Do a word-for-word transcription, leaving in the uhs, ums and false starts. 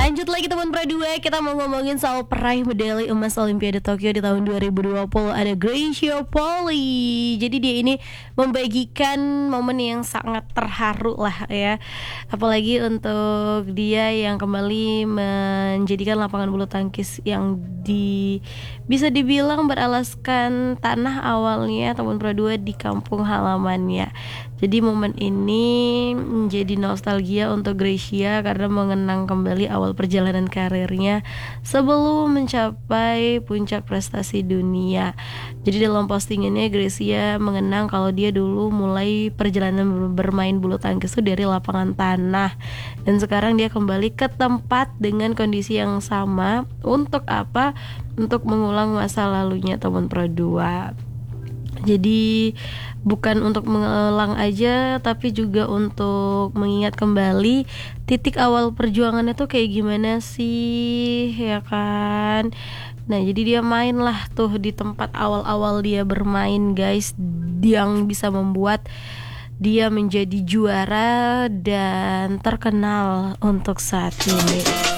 Lanjut lagi teman Pradua, kita mau ngomongin soal peraih medali emas Olimpiade Tokyo di tahun dua ribu dua puluh. Ada Gracia Polly. Jadi dia ini membagikan momen yang sangat terharu lah ya. Apalagi untuk dia yang kembali menjadikan lapangan bulu tangkis yang di bisa dibilang beralaskan tanah awalnya teman Pradua di kampung halamannya. Jadi momen ini menjadi nostalgia untuk Gracia karena mengenang kembali awal perjalanan karirnya sebelum mencapai puncak prestasi dunia. Jadi dalam postingannya Gracia mengenang kalau dia dulu mulai perjalanan bermain bulu tangkis itu dari lapangan tanah, dan sekarang dia kembali ke tempat dengan kondisi yang sama. Untuk apa? Untuk mengulang masa lalunya teman Pro dua. Jadi bukan untuk mengulang aja, tapi juga untuk mengingat kembali titik awal perjuangannya tuh kayak gimana sih, ya kan? Nah, jadi dia main lah tuh di tempat awal-awal dia bermain, guys, yang bisa membuat dia menjadi juara dan terkenal untuk saat ini.